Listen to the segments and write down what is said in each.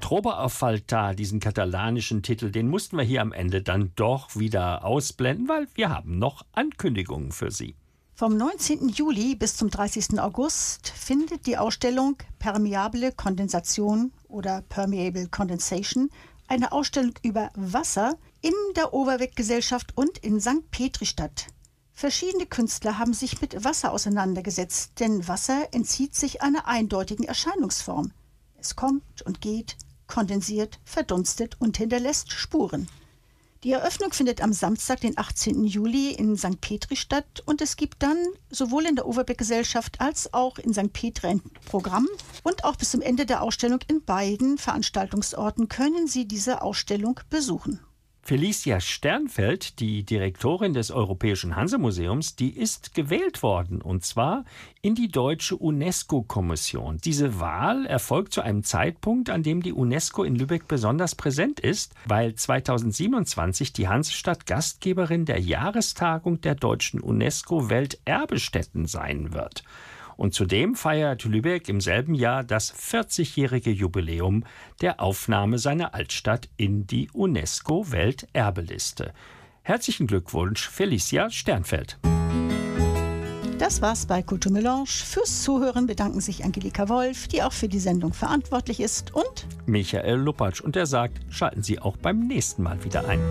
Trobe auf Faltar, diesen katalanischen Titel, den mussten wir hier am Ende dann doch wieder ausblenden, weil wir haben noch Ankündigungen für Sie. Vom 19. Juli bis zum 30. August findet die Ausstellung Permeable Kondensation oder Permeable Condensation, eine Ausstellung über Wasser, in der Overbeck-Gesellschaft und in St. Petri statt. Verschiedene Künstler haben sich mit Wasser auseinandergesetzt, denn Wasser entzieht sich einer eindeutigen Erscheinungsform. Es kommt und geht, kondensiert, verdunstet und hinterlässt Spuren. Die Eröffnung findet am Samstag, den 18. Juli in St. Petri statt und es gibt dann sowohl in der Overbeck-Gesellschaft als auch in St. Petri ein Programm und auch bis zum Ende der Ausstellung in beiden Veranstaltungsorten können Sie diese Ausstellung besuchen. Felicia Sternfeld, die Direktorin des Europäischen Hanse-Museums, die ist gewählt worden, und zwar in die deutsche UNESCO-Kommission. Diese Wahl erfolgt zu einem Zeitpunkt, an dem die UNESCO in Lübeck besonders präsent ist, weil 2027 die Hansestadt Gastgeberin der Jahrestagung der deutschen UNESCO-Welterbestätten sein wird. Und zudem feiert Lübeck im selben Jahr das 40-jährige Jubiläum der Aufnahme seiner Altstadt in die UNESCO-Welterbeliste. Herzlichen Glückwunsch, Felicia Sternfeld. Das war's bei Kultur Melange. Fürs Zuhören bedanken sich Angelika Wolf, die auch für die Sendung verantwortlich ist, und Michael Lupatsch. Und er sagt, schalten Sie auch beim nächsten Mal wieder ein.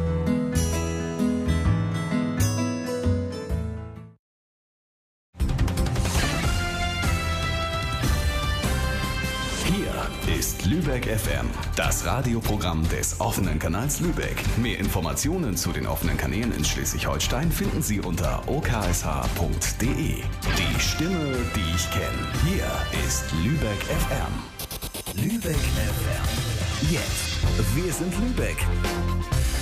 Ist Lübeck FM, das Radioprogramm des offenen Kanals Lübeck. Mehr Informationen zu den offenen Kanälen in Schleswig-Holstein finden Sie unter oksh.de. Die Stimme, die ich kenne. Hier ist Lübeck FM. Lübeck FM. Jetzt. Wir sind Lübeck.